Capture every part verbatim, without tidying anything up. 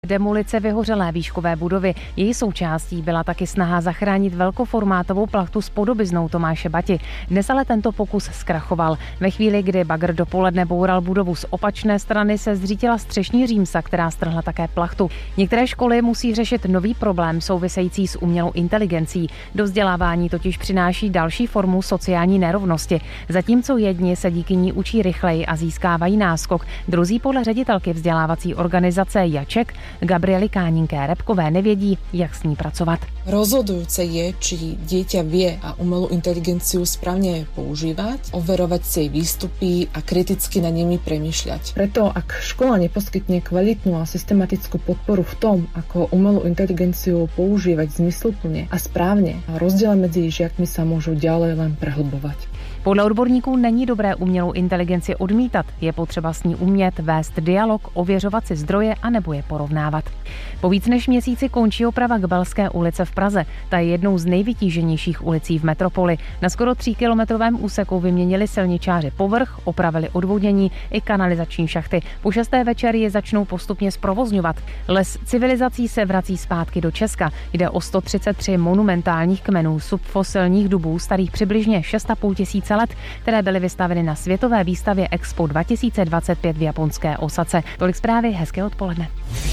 Demolice vyhořelé výškové budovy. Její součástí byla taky snaha zachránit velkoformátovou plachtu s podobiznou Tomáše Bati. Dnes ale tento pokus zkrachoval. Ve chvíli, kdy bagr dopoledne boural budovu z opačné strany, se zřítila střešní římsa, která strhla také plachtu. Některé školy musí řešit nový problém související s umělou inteligencí. Do vzdělávání totiž přináší další formu sociální nerovnosti. Zatímco jedni se díky ní učí rychleji a získávají náskok, druzí podle ředitelky vzdělávací organizace Jaček Gabriely Káninké-Repkové nevědí, jak s ní pracovat. Rozhodujúce je, či dieťa vie a umelú inteligenciu správne používať, overovať si jej výstupy a kriticky na nimi premýšľať. Preto, ak škola neposkytne kvalitnú a systematickú podporu v tom, ako umelú inteligenciu používať zmysluplne a správne, rozdiely medzi žiakmi sa môžu ďalej len prehlbovať. Podle odborníků není dobré umělou inteligenci odmítat, je potřeba s ní umět vést dialog, ověřovat si zdroje a nebo je porovnávat. Po víc než měsíci končí oprava Gbelské ulice v Praze. Ta je jednou z nejvytíženějších ulicí v metropoli. Na skoro tříkilometrovém úseku vyměnili silničáři povrch, opravili odvodnění i kanalizační šachty. Po šesté večer je začnou postupně zprovozňovat. Les civilizací se vrací zpátky do Česka. Jde o sto třicet tři monumentálních kmenů subfosilních dubů starých přibližně šest a půl tisíce let, které byly vystaveny na světové výstavě Expo dva tisíce dvacet pět v japonské Osace. Tolik zprávy, hezké odpoledne.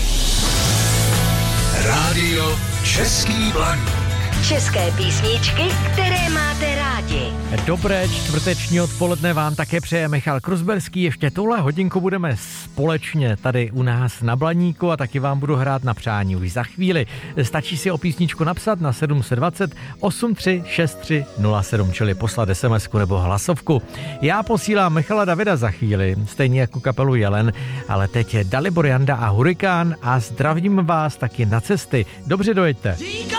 Rádio Český Blaník. České písničky, které máte rádi. Dobré čtvrteční odpoledne vám také přeje Michal Kruzberský. Ještě tuhle hodinku budeme společně tady u nás na Blaníku a taky vám budu hrát na přání už za chvíli. Stačí si o písničku napsat na sedm set dvacet osm tři šest tři nula sedm, čili poslat SMSku nebo hlasovku. Já posílám Michala Davida za chvíli, stejně jako kapelu Jelen, ale teď je Dalibor Janda a Hurikán a zdravím vás taky na cesty. Dobře dojeďte.